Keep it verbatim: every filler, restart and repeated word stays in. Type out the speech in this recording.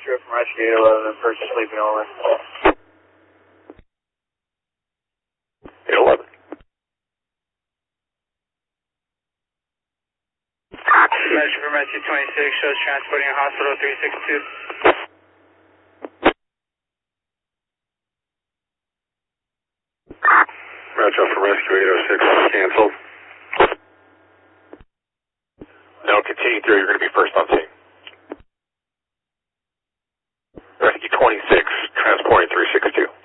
Metro from Rescue eight eleven, purchase sleeping over. eight eleven. Metro from Rescue twenty-six, shows transporting a hospital three six two. Metro from Rescue eight oh six, canceled. No, continue through, you're going to be first on scene. Rescue twenty-six, transporting three six two.